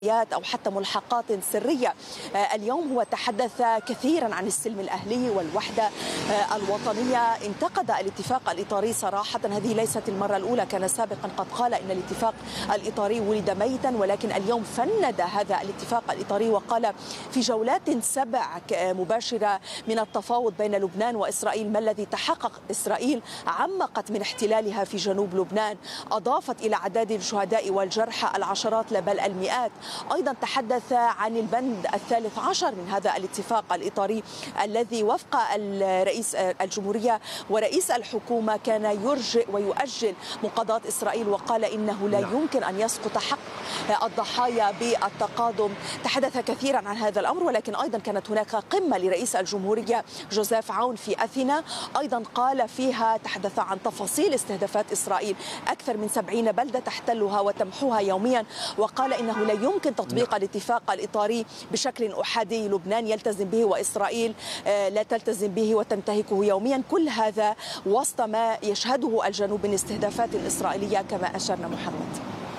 أو حتى ملحقات سرية. اليوم هو تحدث كثيرا عن السلم الأهلي والوحدة الوطنية. انتقد الاتفاق الإطاري صراحة، هذه ليست المرة الأولى، كان سابقا قد قال إن الاتفاق الإطاري ولد ميتا، ولكن اليوم فند هذا الاتفاق الإطاري وقال في جولات 7 مباشرة من التفاوض بين لبنان وإسرائيل ما الذي تحقق. إسرائيل عمقت من احتلالها في جنوب لبنان، أضافت إلى أعداد الشهداء والجرحى العشرات بل المئات. أيضا تحدث عن البند 13 من هذا الاتفاق الإطاري الذي وفق رئيس الجمهورية ورئيس الحكومة كان يرجئ ويؤجل مقاضاة إسرائيل، وقال إنه لا يمكن أن يسقط حق الضحايا بالتقادم. تحدث كثيرا عن هذا الأمر، ولكن أيضا كانت هناك قمة لرئيس الجمهورية جوزيف عون في أثينا، أيضا قال فيها تحدث عن تفاصيل استهدافات إسرائيل، أكثر من 70 بلدة تحتلها وتمحوها يوميا، وقال إنه لا يمكن تطبيق الاتفاق الإطاري بشكل أحادي، لبنان يلتزم به وإسرائيل لا تلتزم به وتنتهكه يوميا. كل هذا وسط ما يشهده الجنوب من استهدافات إسرائيلية كما أشرنا محمد.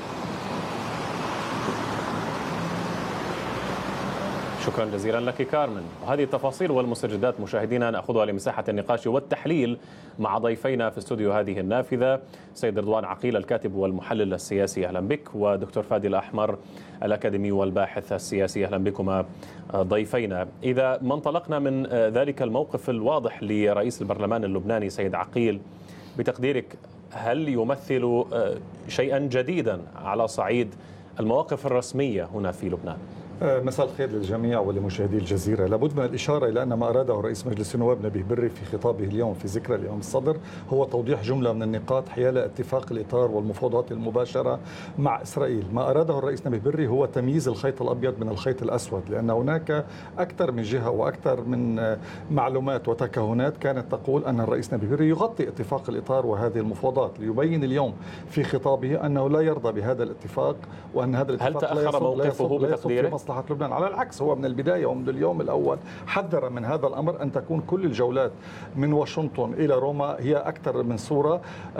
شكرا جزيلا لك كارمن. وهذه التفاصيل والمستجدات مشاهدينا نأخذها لمساحة النقاش والتحليل مع ضيفينا في استوديو هذه النافذة، سيد رضوان عقيل الكاتب والمحلل السياسي، أهلا بك، ودكتور فادي الأحمر الأكاديمي والباحث السياسي، أهلا بكما ضيفينا. إذا ما انطلقنا من ذلك الموقف الواضح لرئيس البرلمان اللبناني سيد عقيل، بتقديرك هل يمثل شيئا جديدا على صعيد المواقف الرسمية هنا في لبنان؟ مساء الخير للجميع ولمشاهدي الجزيرة. لابد من الإشارة إلى أن ما أراده رئيس مجلس النواب نبيه بري في خطابه اليوم في ذكرى الإمام الصدر هو توضيح جملة من النقاط حيال اتفاق الإطار والمفاوضات المباشرة مع إسرائيل. ما أراده الرئيس نبيه بري هو تمييز الخيط الأبيض من الخيط الأسود، لأن هناك أكثر من جهة وأكثر من معلومات وتكهنات كانت تقول أن الرئيس نبيه بري يغطي اتفاق الإطار وهذه المفاوضات، ليبين اليوم في خطابه أنه لا يرضى بهذا الاتفاق، وأن هذا الاتفاق هل تأخر موقفه بتقديره؟ لبنان. على العكس، هو من البداية ومن اليوم الأول حذر من هذا الأمر، أن تكون كل الجولات من واشنطن إلى روما هي أكثر من صورة،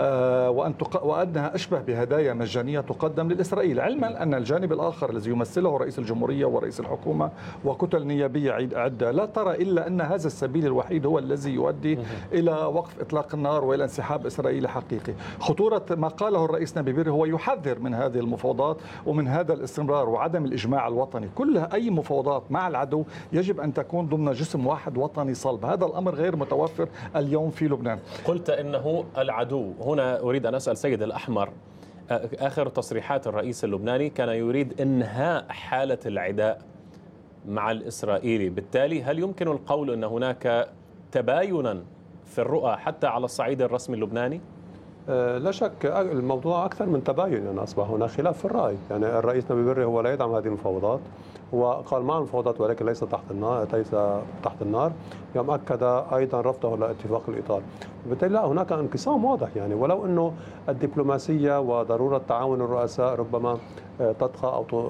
وأنها أشبه بهدايا مجانية تقدم للإسرائيل، علما أن الجانب الآخر الذي يمثله رئيس الجمهورية ورئيس الحكومة وكتل نيابية عدة لا ترى إلا أن هذا السبيل الوحيد هو الذي يؤدي إلى وقف إطلاق النار وإلى انسحاب إسرائيلي حقيقي. خطورة ما قاله الرئيس نبيه بري هو يحذر من هذه المفاوضات ومن هذا الاستمرار وعدم الإجماع الوطني. كل أي مفاوضات مع العدو يجب أن تكون ضمن جسم واحد وطني صلب، هذا الأمر غير متوفر اليوم في لبنان. قلت إنه العدو، هنا أريد أن أسأل سيد الأحمر، آخر تصريحات الرئيس اللبناني كان يريد إنهاء حالة العداء مع الإسرائيلي، بالتالي هل يمكن القول أن هناك تباينا في الرؤى حتى على الصعيد الرسمي اللبناني؟ لا شك الموضوع أكثر من تباين، يعني أصبح هناك خلاف في الرأي. يعني الرئيس نبيه بري هو لا يدعم هذه المفاوضات، وقال مع المفاوضات ولكن ليس تحت النار. يوم أكد أيضا رفضه لاتفاق الإطار، وبالتالي لا، هناك انقسام واضح. يعني ولو أنه الدبلوماسية وضرورة تعاون الرؤساء ربما تطغى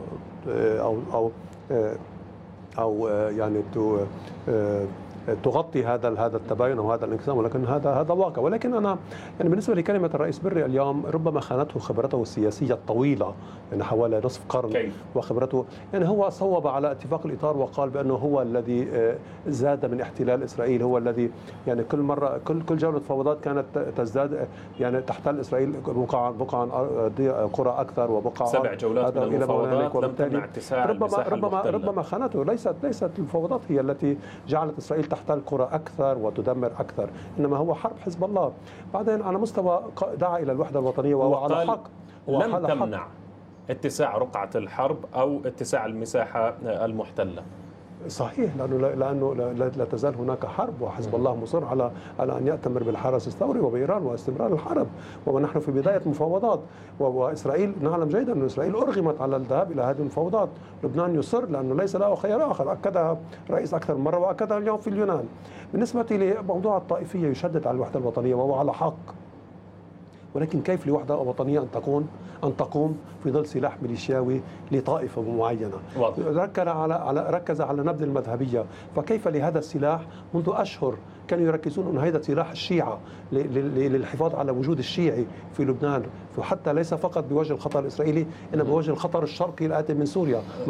أو يعني تغطي هذا التباين او هذا الانقسام، ولكن هذا واقع. ولكن انا يعني بالنسبه لكلمه الرئيس بري اليوم ربما خانته خبرته السياسيه الطويله، يعني حوالي نصف قرن وخبرته. يعني هو صوب على اتفاق الاطار وقال بانه هو الذي زاد من احتلال اسرائيل، هو الذي يعني كل مره كل جوله مفاوضات كانت تزداد، يعني تحتل اسرائيل بقعا قرى اكثر وبقعا 7 جولات من المفاوضات لم تمنع اتساع المساحه المحتله. ربما خانته، ليست المفاوضات هي التي جعلت اسرائيل تحتل قرى أكثر وتدمر أكثر، إنما هو حرب حزب الله. بعدين على مستوى دعا إلى الوحدة الوطنية وهو على حق، لم تمنع اتساع رقعة الحرب أو اتساع المساحة المحتلة. صحيح، لأنه لا تزال هناك حرب، وحزب الله مصر على أن يأتمر بالحرس الثوري وبإيران واستمرار الحرب، ونحن في بداية مفاوضات. وإسرائيل نعلم جيدا أن إسرائيل أرغمت على الذهاب إلى هذه المفاوضات. لبنان يصر لأنه ليس له خيار آخر، أكدها رئيس أكثر من مرة وأكدها اليوم في اليونان. بالنسبة لموضوع الطائفية يشدد على الوحدة الوطنية وهو على حق، ولكن كيف لوحدة وطنية أن تقوم في ظل سلاح ميليشياوي لطائفة معينة؟ ركز على نبذ المذهبية، فكيف لهذا السلاح منذ أشهر كانوا يركزون أن هذا سلاح الشيعة للحفاظ على وجود الشيعي في لبنان، وحتى ليس فقط بوجه الخطر الإسرائيلي إنما بوجه الخطر الشرقي الآتي من سوريا.